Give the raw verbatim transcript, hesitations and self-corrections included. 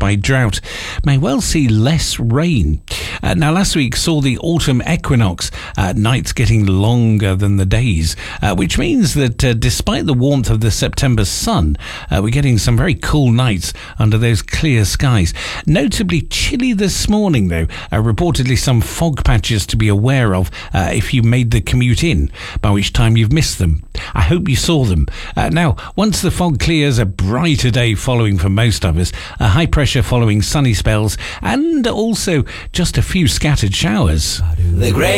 by drought may well see less rain. Uh, now, last week saw the autumn equinox, uh, nights getting longer than the days, uh, which means that uh, despite the warmth of the September sun, uh, we're getting some very cool nights under those clear skies. Notably chilly this morning, though. Uh, reportedly some fog patches to be aware of uh, if you made the commute in, by which time you've missed them. I hope you saw them. Uh, now, once the fog clears, a brighter day following for most of us, a high pressure following sunny spells, and also just a few scattered showers. The great